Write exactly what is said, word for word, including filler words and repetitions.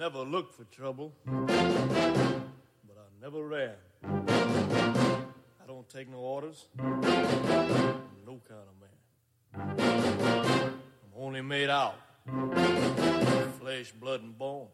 never looked for trouble, but I never ran. I don't take no orders, I'm no kind of man. I'm only made out of flesh, blood, and bone.